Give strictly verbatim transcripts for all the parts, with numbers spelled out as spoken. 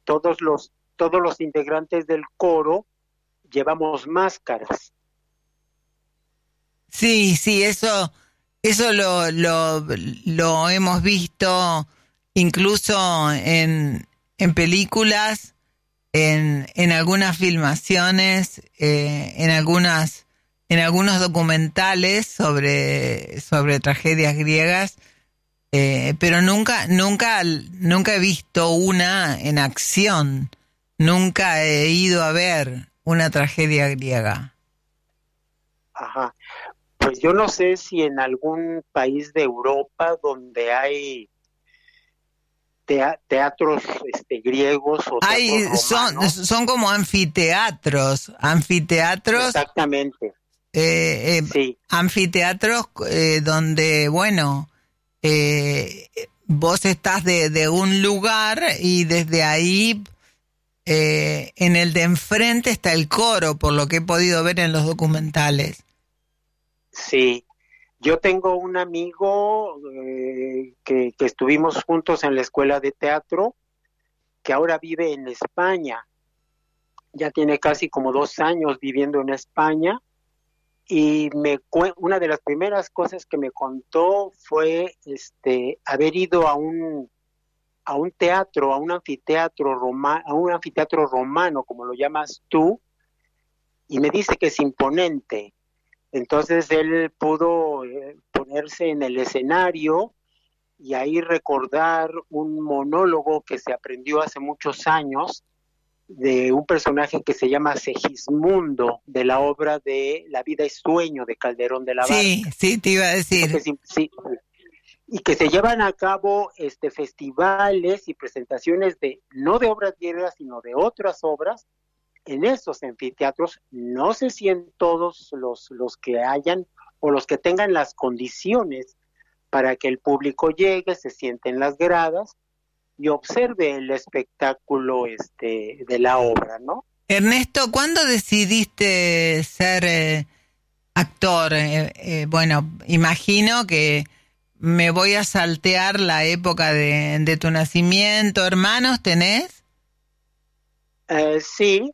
todos los, todos los integrantes del coro llevamos máscaras. Sí, sí, eso, eso lo, lo, lo hemos visto incluso en, en películas, en, en algunas filmaciones, eh, en algunas, en algunos documentales sobre, sobre tragedias griegas, eh, pero nunca, nunca, nunca he visto una en acción, nunca he ido a ver una tragedia griega. Ajá. Pues yo no sé si en algún país de Europa donde hay tea- teatros este, griegos o teatros Hay, son, romanos. son como anfiteatros, anfiteatros, Exactamente, eh, eh, sí, anfiteatros eh, donde, bueno, eh, vos estás de, de un lugar y desde ahí, eh, en el de enfrente está el coro, por lo que he podido ver en los documentales. sí. Yo tengo un amigo eh, que, que estuvimos juntos en la escuela de teatro, que ahora vive en España. Ya tiene casi como dos años viviendo en España. Y me cue- una de las primeras cosas que me contó fue este haber ido a un a un teatro, a un anfiteatro roma, a un anfiteatro romano, como lo llamas tú, y me dice que es imponente. Entonces él pudo eh, ponerse en el escenario y ahí recordar un monólogo que se aprendió hace muchos años de un personaje que se llama Segismundo, de la obra de La vida y sueño de Calderón de la Sí, Barca. sí, te iba a Dice que decir. sí, sí, y que se llevan a cabo este festivales y presentaciones de no de obras griegas, sino de otras obras en esos anfiteatros. No sé si en todos los, los que hayan o los que tengan las condiciones para que el público llegue, se siente en las gradas y observe el espectáculo este de la obra, ¿no? Ernesto, ¿cuándo decidiste ser eh, actor? Eh, eh, bueno, imagino que me voy a saltear la época de, de tu nacimiento. ¿Hermanos tenés? Eh, sí,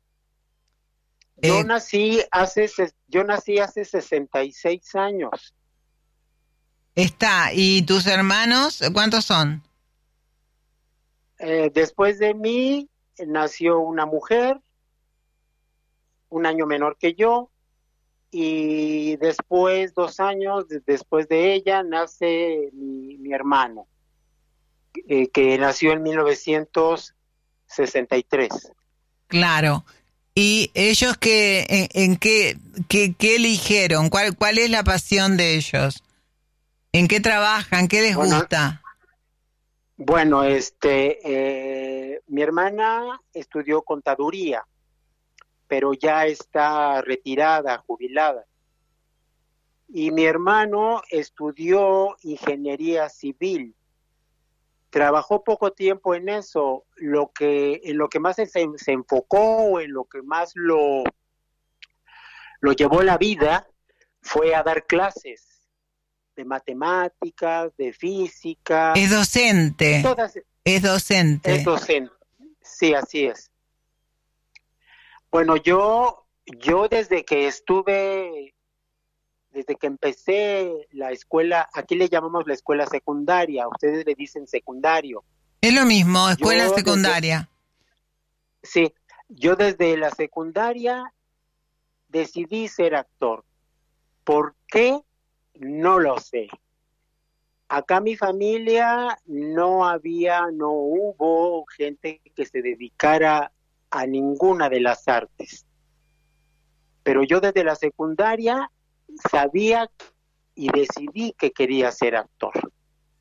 yo Eh, nací hace ses- yo nací hace sesenta y seis años. Está. ¿Y tus hermanos? ¿Cuántos son? Eh, después de mí eh, nació una mujer, un año menor que yo, y después, dos años de- después de ella, nace mi, mi hermano, eh, que nació en mil novecientos sesenta y tres. Claro. ¿Y ellos qué, en, en qué, qué, qué eligieron? ¿Cuál, cuál es la pasión de ellos? ¿En qué trabajan? ¿Qué les Bueno, gusta? bueno, este, eh, mi hermana estudió contaduría, pero ya está retirada, jubilada. Y mi hermano estudió ingeniería civil. Trabajó poco tiempo en eso. Lo que, en lo que más se, se enfocó, en lo que más lo, lo llevó la vida, fue a dar clases de matemáticas, de física, Es de docente. todas. Es Es docente. docente. Sí, así es. Bueno, yo, yo desde que estuve, desde que empecé la escuela, aquí le llamamos la escuela secundaria, ustedes le dicen secundario. Es lo mismo, escuela Yo desde, secundaria. sí, yo desde la secundaria decidí ser actor. ¿Por qué? No lo sé. Acá mi familia no había, no hubo gente que se dedicara a ninguna de las artes. Pero yo desde la secundaria sabía y decidí que quería ser actor.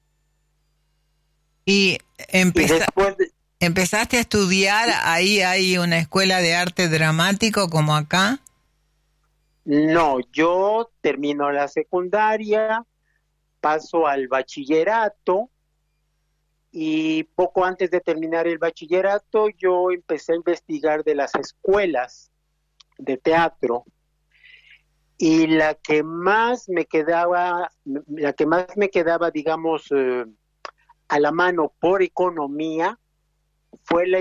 Y Y empeza- después, de, empezaste a estudiar, ahí hay una escuela de arte dramático como acá. no, yo termino la secundaria, paso al bachillerato y poco antes de terminar el bachillerato yo empecé a investigar de las escuelas de teatro y la que más me quedaba, la que más me quedaba, digamos, eh, a la mano por economía fue la